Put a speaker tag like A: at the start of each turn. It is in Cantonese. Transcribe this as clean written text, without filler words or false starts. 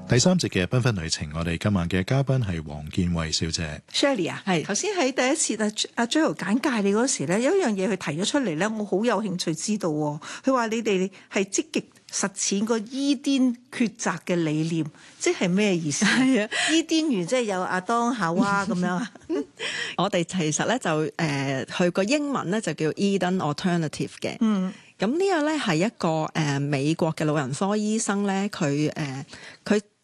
A: 第三節嘅繽紛旅程，我哋今晚嘅嘉賓係黃建慧小姐。
B: Shirley 啊，係頭先喺第一次阿 Joel 簡介你嗰時咧，有一樣嘢佢提咗出嚟咧，我好有興趣知道喎。佢話你哋係積極實踐個伊甸抉擇嘅理念，即係咩意思？係啊，伊甸園即係有亞當夏娃咁樣啊。
C: 我哋其實咧就佢個英文咧就叫 Eden Alternative 嘅。咁呢個咧係一個美國嘅老人科醫生咧，佢